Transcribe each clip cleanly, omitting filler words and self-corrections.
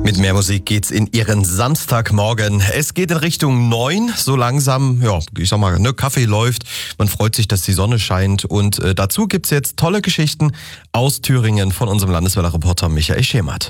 Mit mehr Musik geht's in Ihren Samstagmorgen. Es geht in Richtung 9, so langsam, Kaffee läuft. Man freut sich, dass die Sonne scheint. Und dazu gibt's jetzt tolle Geschichten aus Thüringen von unserem Landeswelle-Reporter Michael Schemert.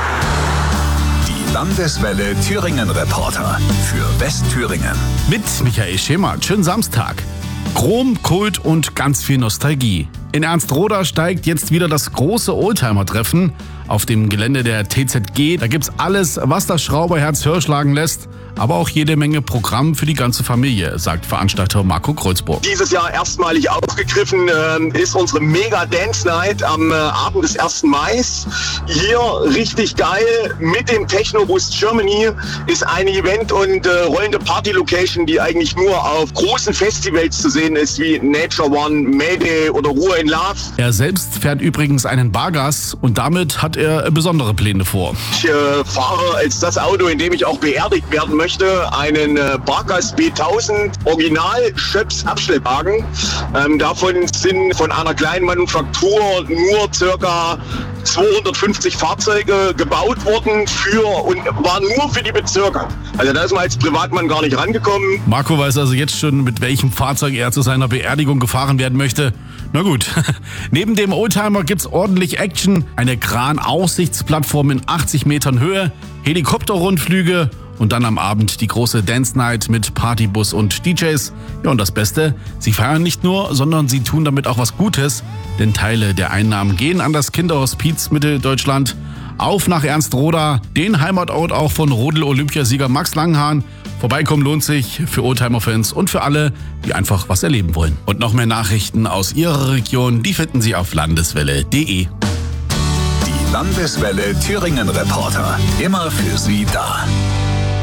Die Landeswelle Thüringen-Reporter für Westthüringen. Mit Michael Schemert. Schönen Samstag. Chrom, Kult und ganz viel Nostalgie. In Ernstroda steigt jetzt wieder das große Oldtimer-Treffen auf dem Gelände der TZG. Da gibt's alles, was das Schrauberherz höher schlagen lässt, aber auch jede Menge Programm für die ganze Familie, sagt Veranstalter Marco Kreuzburg. Dieses Jahr erstmalig aufgegriffen ist unsere Mega Dance Night am Abend des 1. Mai. Hier richtig geil mit dem Technobus Germany ist ein Event und rollende Party-Location, die eigentlich nur auf großen Festivals zu sehen ist, wie Nature One, Mayday oder Ruhe in Love. Er selbst fährt übrigens einen Bargas und damit hat er besondere Pläne vor. Ich fahre als das Auto, in dem ich auch beerdigt werden möchte, einen Bargas B1000 Original Schöps Abschleppwagen. Davon sind von einer kleinen Manufaktur nur circa 250 Fahrzeuge gebaut worden und war nur für die Bezirke. Also da ist man als Privatmann gar nicht rangekommen. Marco weiß also jetzt schon, mit welchem Fahrzeug er zu seiner Beerdigung gefahren werden möchte. Na gut, neben dem Oldtimer gibt's ordentlich Action, eine Kran-Aussichtsplattform in 80 Metern Höhe, Helikopterrundflüge und dann am Abend die große Dance Night mit Partybus und DJs. Ja, und das Beste, sie feiern nicht nur, sondern sie tun damit auch was Gutes, denn Teile der Einnahmen gehen an das Kinderhospiz Mitteldeutschland. Auf nach Ernstroda, den Heimatort auch von Rodel-Olympiasieger Max Langenhahn. Vorbeikommen lohnt sich für Oldtimer-Fans und für alle, die einfach was erleben wollen. Und noch mehr Nachrichten aus Ihrer Region, die finden Sie auf landeswelle.de. Die Landeswelle Thüringen-Reporter, immer für Sie da.